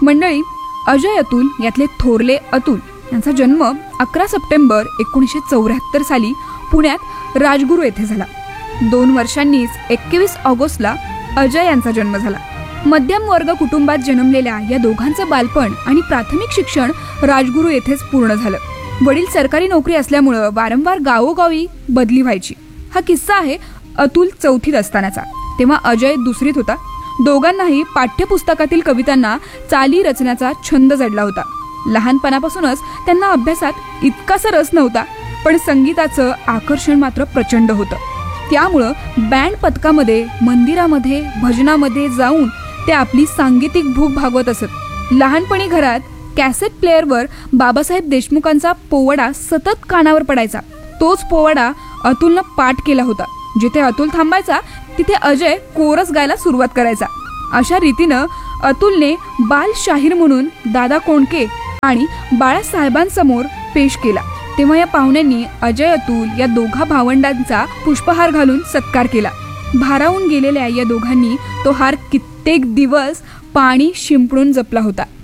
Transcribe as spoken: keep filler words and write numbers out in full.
मंडळी, अजय अतुल यातले थोरले अतुल यांचा जन्म अकरा सप्टेंबर एकोणीसशे चौऱ्याहत्तर साली पुण्यात राजगुरू येथे झाला. दोन वर्षांनीच एकवीस ऑगस्टला अजय यांचा जन्म झाला. मध्यम वर्ग कुटुंबात जन्मलेल्या या दोघांचं बालपण आणि प्राथमिक शिक्षण राजगुरू येथेच पूर्ण झालं. वडील सरकारी नोकरी असल्यामुळं वारंवार गावोगावी बदली व्हायची. हा किस्सा आहे अतुल चौथीत असतानाचा. तेव्हा अजय दुसरीत होता. दोघांनाही पाठ्यपुस्तकातील कवितांना चाली रचण्याचा छंद जडला होता. लहानपणापासूनच त्यांना अभ्यासात इतकासा रस नव्हता, पण संगीताचं आकर्षण मात्र प्रचंड होतं. त्यामुळं बँड पथकामध्ये, मंदिरामध्ये, भजनामध्ये जाऊन ते आपली सांगीतिक भूक भागवत असत. लहानपणी घरात कॅसेट प्लेअरवर बाबासाहेब देशमुखांचा पोवाडा सतत कानावर पडायचा. तोच पोवाडा अतुलनं पाठ केला होता. जिथे अतुल थांबायचा तिथे अजय कोरस गायला सुरुवात करायचा. अशा रीतीनं अतुलने बाल शाहीर म्हणून दादा कोंडके आणि बाळासाहेबांसमोर पेश केला. तेव्हा या पाहुण्यांनी अजय अतुल या दोघा भावंडांचा पुष्पहार घालून सत्कार केला. भारावून गेलेल्या या दोघांनी तो हार कित्येक दिवस पाणी शिंपडून जपला होता.